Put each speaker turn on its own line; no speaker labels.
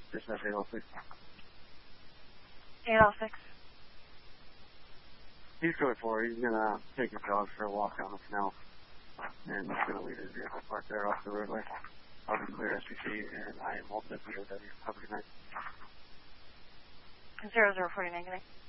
Dispatch 806.
806.
He's code 4. He's going to take his dog for a walk down the canal. And he's going to leave his vehicle parked there off the roadway. I'll be clear SPC, and I am all set for OW. Have a good night.
0049, good night.